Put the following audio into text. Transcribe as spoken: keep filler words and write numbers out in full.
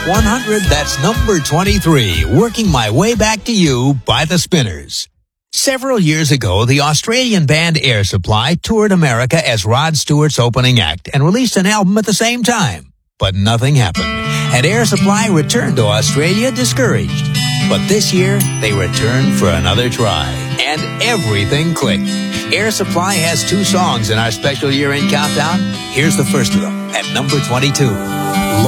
one hundred, that's number twenty-three, Working My Way Back to You by the Spinners. Several years ago, the Australian band Air Supply toured America as Rod Stewart's opening act and released an album at the same time. But nothing happened, and Air Supply returned to Australia discouraged. But this year, they returned for another try, and everything clicked. Air Supply has two songs in our special year-end countdown. Here's the first of them at number twenty-two.